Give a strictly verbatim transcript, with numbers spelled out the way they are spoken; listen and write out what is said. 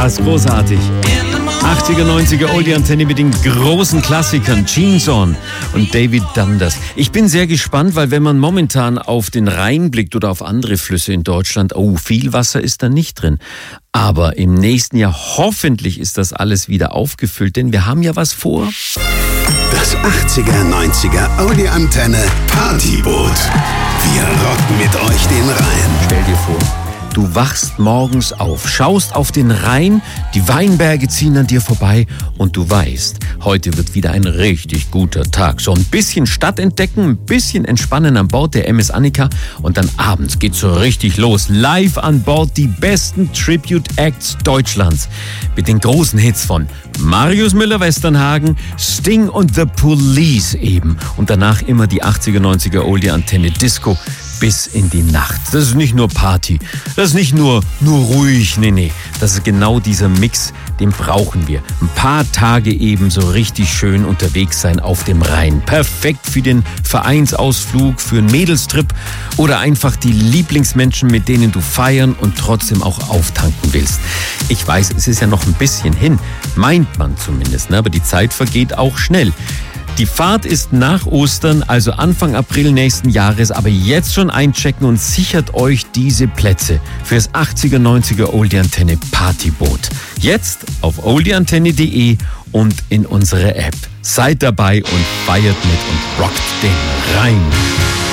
ist großartig. achtziger, neunziger Oldie-Antenne mit den großen Klassikern Jeans On und David Dundas. Ich bin sehr gespannt, weil wenn man momentan auf den Rhein blickt oder auf andere Flüsse in Deutschland, oh, viel Wasser ist da nicht drin. Aber im nächsten Jahr hoffentlich ist das alles wieder aufgefüllt, denn wir haben ja was vor. Das achtziger, neunziger Oldie-Antenne Partyboot. Wir rocken mit euch den Rhein. Stell dir vor, du wachst morgens auf, schaust auf den Rhein, die Weinberge ziehen an dir vorbei und du weißt, heute wird wieder ein richtig guter Tag. So ein bisschen Stadt entdecken, ein bisschen entspannen an Bord der M S Annika und dann abends geht's so richtig los. Live an Bord die besten Tribute-Acts Deutschlands mit den großen Hits von Marius Müller-Westernhagen, Sting und The Police eben. Und danach immer die achtziger, neunziger Oldie-Antenne Disco bis in die Nacht. Das ist nicht nur Party, das ist nicht nur, nur ruhig, nee, nee. Das ist genau dieser Mix, den brauchen wir. Ein paar Tage eben so richtig schön unterwegs sein auf dem Rhein. Perfekt für den Vereinsausflug, für einen Mädelstrip oder einfach die Lieblingsmenschen, mit denen du feiern und trotzdem auch auftanken willst. Ich weiß, es ist ja noch ein bisschen hin, meint man zumindest, ne? Aber die Zeit vergeht auch schnell. Die Fahrt ist nach Ostern, also Anfang April nächsten Jahres, aber jetzt schon einchecken und sichert euch diese Plätze fürs achtziger, neunziger Oldie-Antenne Partyboot. Jetzt auf oldieantenne punkt de und in unsere App. Seid dabei und feiert mit und rockt den Rhein.